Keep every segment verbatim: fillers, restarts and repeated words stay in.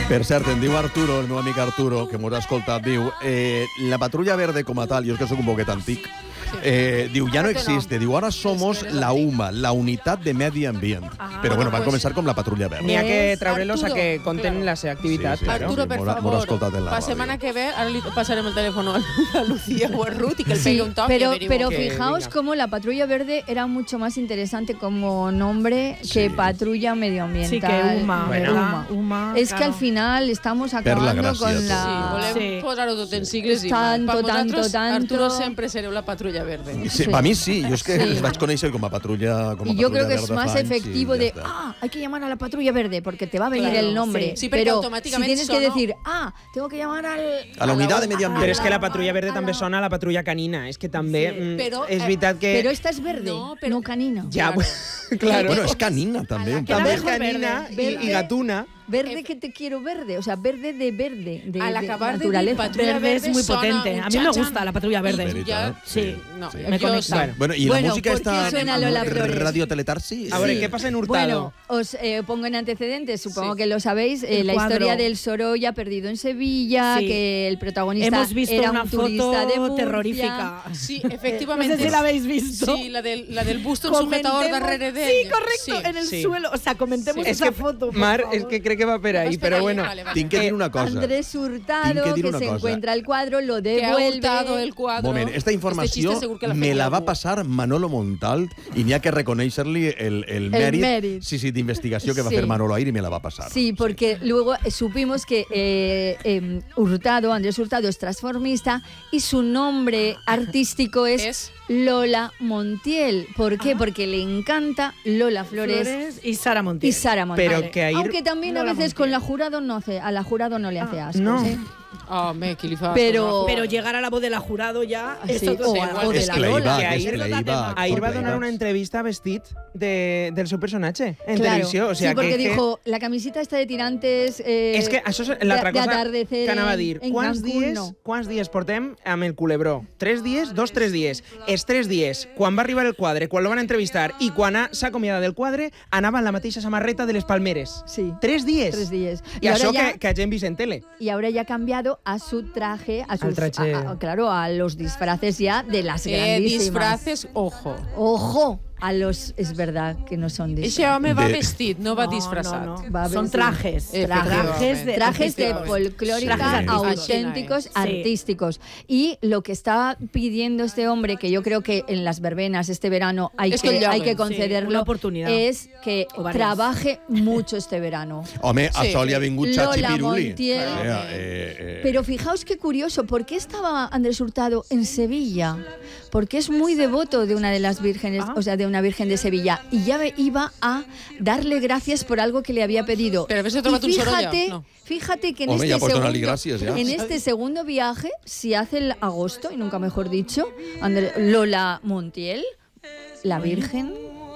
Per cert, em diu Arturo, el meu amic Arturo, que m'ho ha escoltat, diu eh, la patrulla verde com a tal, jo és que soc un poquet antic, eh, diu, ja no existe, diu, ara somos la U M A, la Unitat de Medi Ambient. Ah, Però bueno, van pues, començar com la patrulla verde. N'hi ha que treure-los a Arturo, que compten claro. la seva activitat. Sí, sí, claro. Arturo, per m'ho ha- m'ho ha favor, escoltat en la la ràdio. setmana que ve, ara li passarem el telèfon a Lucía o a Ruth y que le Sí, pegue un toque. pero, y averigüe. pero que fijaos venga. cómo la patrulla verde era mucho más interesante como nombre que Sí. patrulla medioambiental. Sí, que Uma, Bueno. ¿verdad? Uma, Es que claro. al final estamos la acabando gràcia, con tot. Sí, la... volem Sí. posar-ho tot en sigles i Tanto, per vosaltres, tanto, tanto. Arturo sempre sereu la patrulla verde. Sí, Sí. A mi sí, jo és que Sí. les vaig conèixer com a patrulla com a Y yo patrulla creo que es verda más fa anys efectivo i ja de, està. ah, hay que llamar a la patrulla verde porque te va a venir Claro, el nombre. sí. Sí, porque pero si automáticamente tienes que sonó- decir, ah, tengo que llamar al... A la unitat de medi ambient. Però és que la patrulla verda a també la- sona a la patrulla canina. És que també Sí, mm, però, és eh, veritat que... Pero esta es verde, No, no, pero- canina. Ja, Claro. claro. Bueno, és canina també. un Queda També és poc. mejor canina verde. i, i gatuna. Verde que te quiero verde, o sea, verde de verde, de, Al de acabar de naturaleza. dir patrulla Verde es muy sona potente. un A mí me chan-chan. gusta la patrulla verde. Veritat, Ja, Sí, no, sí. me jo conecta. sí. Bueno, i la Bueno, música ¿por qué està suena Lola Flores? radioteletars-sí? A veure, Sí. què passa en Hurtado? Bueno, os eh, pongo en antecedentes, supongo Sí. que lo sabéis, eh, El la cuadro. historia del Sorolla perdido en Sevilla, Sí. que el protagonista Hemos visto era una un turista foto de Murcia. terrorífica. Sí, No efectivamente. sé si la habéis visto. Sí, la del, la del busto en sujetador Comentemos- darrere de Sí, correcto, en el sí. suelo. O sea, comentemos Sí. És esa que, foto. por Mar, favor. és que crec que va per ahí, Vas per però ahí, bueno. vale, vale. Tinc que dir una cosa. Andrés Tinc Hurtado, que que, dir una se cosa. encuentra el cuadro, lo Que ha devuelve. hurtado el quadro. Moment, esta Este informació chiste segur que la me feia la va algú. passar Manolo Montalt i n'hi ha que reconèixer-li el, el, mèrit, mèrit. sí, sí, d'investigació que va Sí. fer Manolo ahir i me la va passar. Sí, porque luego eh, supimos que eh, eh, Hurtado, Andrés Hurtado es transformista y su nombre artístico es, Es- Lola Montiel. ¿Por qué? Ah. Porque le encanta Lola Flores, Flores y Sara Montiel. y Sara Montiel. Pero que ahí- Aunque también a Lola veces Montiel. con la jurado no hace, a la jurado no le hace asco. no. ¿eh? Home, qui li fa... Pero- Pero llegar a la voz de la jurado ya Sí, es otro o tema. a- o de És la playback, Lola. Que és ahir- playback. Ahir va donar playback. una entrevista vestit de, del seu personatge en Claro. televisió. O sea, sí, porque que, que- dijo, la camisita esta de tirantes... Eh, És que això és l'altra de- de cosa atardecer que anava a en- dir. en Quants Cancún, dies, no. quants dies portem amb el culebró? Tres dies? Dos, tres dies. Els tres dies, quan va arribar el quadre, quan lo van entrevistar i quan ha- s'ha acomiadat del quadre, anava en la mateixa samarreta de les Palmeres. Sí. Tres dies. Tres dies. I, I això ara ja- que, que a gent vist en tele. Y ahora ya ha cambiado a su traje, a sus, Al traje. a- a- claro, a los disfraces ya de las Eh, grandísimas. disfraces, ojo. Ojo, a los, es verdad que no son Ese disfraces. home va De- vestit, no va No, disfrazat. no, no. Va a Son ver, trajes. sí. Trajes de, Trajes de Efectivamente. folclórica Trajes auténticos, Sí. artísticos. Y lo que está pidiendo este hombre, que yo creo que en las verbenas este verano hay, Es que que, el hay lloguen, que sí, concederlo, una oportunidad. es que O varias. trabaje mucho este verano. Home, a Sí. això li ha vingut Chachi Lola Piruli. Montiel. Eh, eh, eh. Pero fijaos qué curioso, ¿por qué estaba Andrés Hurtado en Sevilla? Porque es muy devoto de una de las vírgenes, Ah. o sea, de una virgen de Sevilla, y ya ve- iba a darle gracias por algo que le había pedido. Pero haberse Y tomado un fíjate, Sorolla, no. fíjate que en Hombre, ya este por segundo, donarle gracias, ya. en este segundo viaje, si hace el agosto, y nunca mejor dicho, André- Lola Montiel, la virgen.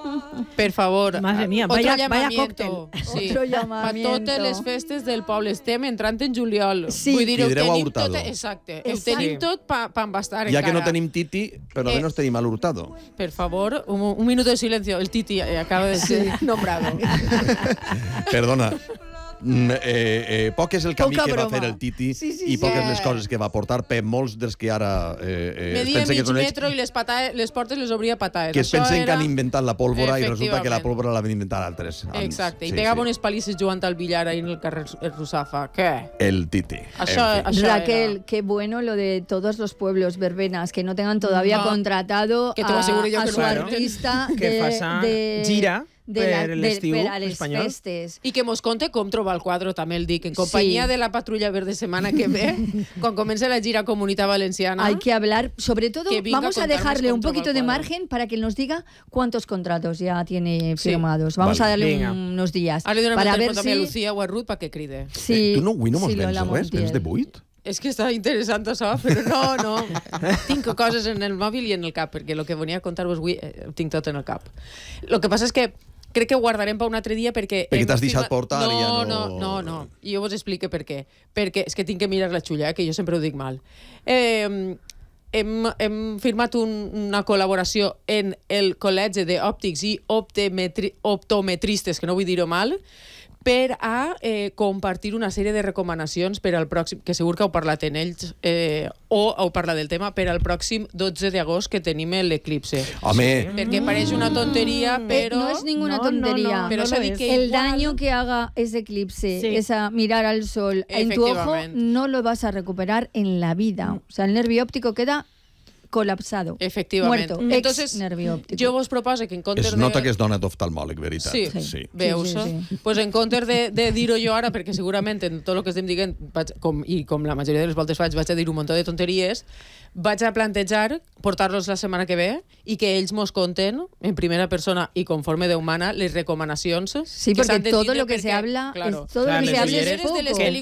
Per favor. Madre mía, otro vaya- vaya llamamiento. cóctel. Sí. Otro Per llamamiento. totes les festes del poble. Estem entrant en juliol. Sí. Vull dir, ho Tindreu a tenim Hurtado. tot... Exacte. Ho Exacte. tenim tot pa, pa embastar Ja encara. que no tenim Titi, però Eh. almenys tenim a l'Hurtado. Per favor, un, un minuto de silencio. El Titi eh, acaba de ser nombrado. Perdona. Mm, eh, eh, poc és el camí Poca que va broma. fer el Titi Sí, sí, i sí. poques les coses que va portar per molts dels que ara eh, eh, es Media pensen que mig són ells, metro i les, pata les portes les obria patades. que es Això pensen que era... han inventat la pólvora i resulta que la Efectivament. pólvora l'han inventat altres. Doncs, Exacte. I sí, pegava sí. unes palisses jugant al billar ahí en el carrer Rusafa. Què? El Titi. Això, En fi. això Raquel, era... qué bueno lo de todos los pueblos verbenas que no tengan todavía No. contratado Que te ho a, asseguro jo a que su no. artista Que de, faça de- gira de per la- de- l'estiu per a les espanyol. festes. I que mos conte com trobar el quadre, també el dic. En companyia Sí. de la Patrulla Verde setmana que ve, quan comença la gira Comunitat Valenciana. Hay que hablar, sobre todo, Que venga vamos a a contarnos dejarle cómo un traba poquito el de cuadro. margen para que nos diga cuántos contratos ya tiene Sí. firmados. Vamos Vale. a darle Venga. unos días Ara li donem para el ver telèfon també a si... Lucía o a Ruth perquè cride. si Eh, tu no, avui no mos si vens Lola res? Vens Montiel. de vuit? És que està interessant això, però no, no. Tinc coses en el mòbil i en el cap, perquè el que venia a contar-vos avui eh, ho tinc tot en el cap. El que passa és que crec que ho guardarem per un altre dia perquè... Perquè hem t'has deixat firmat- portar no, i ja no- No, no, no. I jo vos explico per què. Perquè és que tinc que mirar la xulla, eh, que jo sempre ho dic mal. Eh, hem, hem firmat un, una col·laboració en el Col·legi d'Òptics i optometri, Optometristes, que no vull dir-ho mal, per a eh, compartir una sèrie de recomanacions per al pròxim, que segur que heu parlat en ells, eh, o heu parlat del tema, per al pròxim dotze d'agost que tenim l'eclipse. Home, Perquè pareix una tonteria, però... no es ninguna No, no, tontería. no, Pero no eso lo di es. que El igual- daño que haga ese eclipse, Sí. esa mirar al sol en tu ojo, Efectivamente. no lo vas a recuperar en la vida. O sea, el nervio óptico queda colapsado. Efectivament. Muerto. Entonces, Ex nervio óptico. jo vos propose que en comptes es de... nota que es dona d'oftalmòleg, veritat. Sí, Sí. sí. veus? Sí, sí, sí. Pues en comptes de, de dir-ho jo ara, perquè segurament en tot el que estem dient, vaig, com, i com la majoria de les voltes faig, vaig a dir un munt de tonteries, vaig a plantejar portar-los la setmana que ve i que ells mos conten en primera persona i conforme Déu mana les recomanacions Sí, que porque s'han de todo tindre lo que perquè, se habla, claro, es, todo Claro, lo que se les habla es ulleres de les poco. Que el pel·lícules